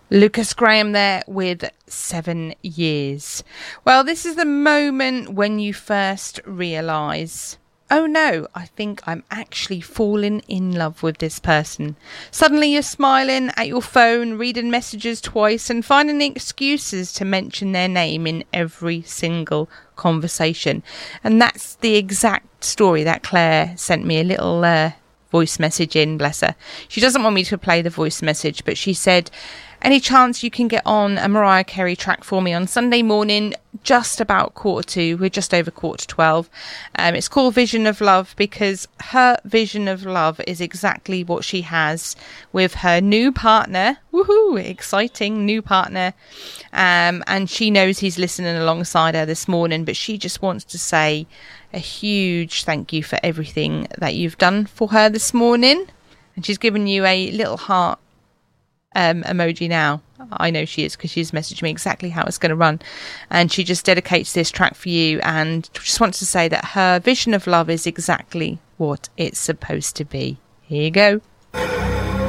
Lucas Graham there with 7 years. Well, this is the moment when you first realise, oh no, I think I'm actually falling in love with this person. Suddenly you're smiling at your phone, reading messages twice and finding excuses to mention their name in every single conversation. And that's the exact story that Claire sent me a little voice message in, bless her. She doesn't want me to play the voice message, but she said, any chance you can get on a Mariah Carey track for me on Sunday morning, just about 2:45. We're just over 11:45. It's called Vision of Love because her vision of love is exactly what she has with her new partner. Woohoo! Exciting new partner. And she knows he's listening alongside her this morning, but she just wants to say a huge thank you for everything that you've done for her this morning. And she's given you a little heart emoji now. I know she is because she's messaged me exactly how it's going to run, and she just dedicates this track for you and just wants to say that her vision of love is exactly what it's supposed to be. Here you go.